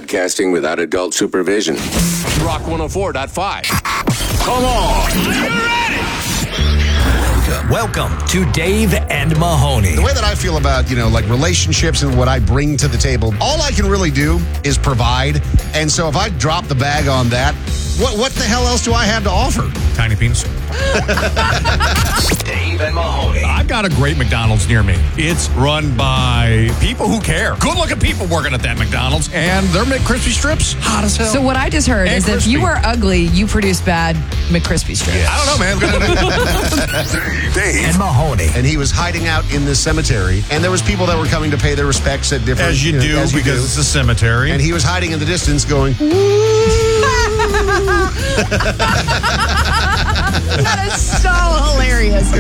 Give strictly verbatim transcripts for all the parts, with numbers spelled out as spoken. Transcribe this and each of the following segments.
Broadcasting without adult supervision. Rock one oh four point five. Come on. You ready? Welcome to Dave and Mahoney. The way that I feel about, you know, like relationships and what I bring to the table, all I can really do is provide. And so if I drop the bag on that, what what the hell else do I have to offer? Tiny penis. Dave and Mahoney. I've got a great McDonald's near me. It's run by people who care. Good-looking people working at that McDonald's. And their McCrispy strips, hot as hell. So what I just heard And is if crispy. you are ugly, you produce bad McCrispy strips. I don't know, man. Dave and Mahoney. And he was hiding out in this cemetery, and there was people that were coming to pay their respects at different... As you know, do, as you because do. it's a cemetery. And he was hiding in the distance going... That is so hilarious.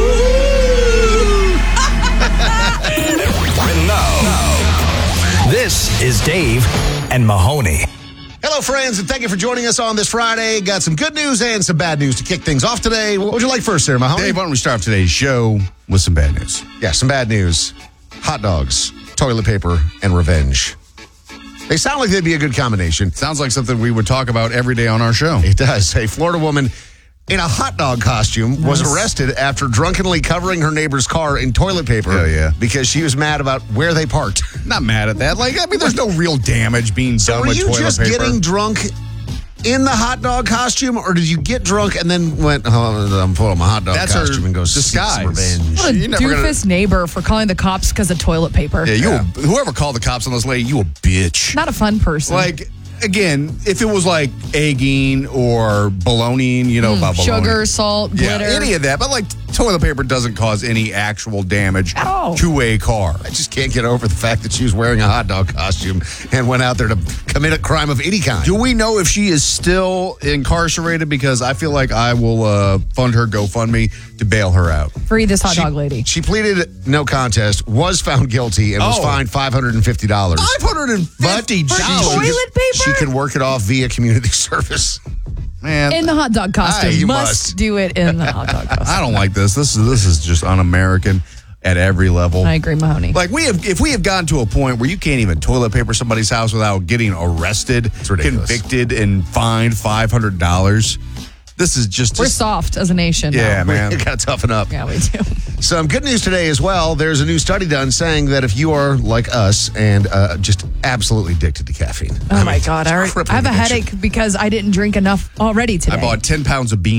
And now, this is Dave and Mahoney. Hello, friends, and thank you for joining us on this Friday. Got some good news and some bad news to kick things off today. What would you like first, Sarah Mahoney? Dave, why don't we start today's show with some bad news? Yeah, some bad news. Hot dogs, toilet paper, and revenge. They sound like they'd be a good combination. Sounds like something we would talk about every day on our show. It does. A Florida woman in a hot dog costume was Nice. arrested after drunkenly covering her neighbor's car in toilet paper. Hell yeah. Because she was mad about where they parked. Not mad at that. Like, I mean, there's no real damage being So done were with you toilet just paper. getting drunk in the hot dog costume, or did you get drunk and then went, oh, I'm pulling my hot dog That's her costume and go seek disguise. some revenge? What a You're never gonna- doofus neighbor for calling the cops because of toilet paper. Yeah, you A, whoever called the cops on this lady, you a bitch. Not a fun person. Like, again, if it was like egging or bologna, you know, about bologna. Sugar, salt, Yeah, glitter. any of that. But like toilet paper doesn't cause any actual damage At all. to a car. I just can't get over the fact that she was wearing a hot dog costume and went out there to commit a crime of any kind. Do we know if she is still incarcerated? Because I feel like I will uh, fund her GoFundMe to bail her out. Free this hot She- dog lady. She pleaded no contest, was found guilty, and was Oh. fined five hundred fifty dollars. five hundred fifty But dollars. toilet paper? She can work it off via community service. Man, In the hot dog costume. Aye, you must, must. do it in the hot dog costume. I don't like this. This is this is just un-American at every level. I agree, Mahoney. Like we have, if we have gotten to a point where you can't even toilet paper somebody's house without getting arrested, ridiculous. convicted, and fined five hundred dollars, this is just. We're just soft as a nation. yeah, now. man. You got to toughen up. Yeah, we do. Some good news today as well. There's a new study done saying that if you are like us and uh, just absolutely addicted to caffeine. Oh, my God. I, already- I crippling have a addiction. headache because I didn't drink enough already today. I bought ten pounds of beans.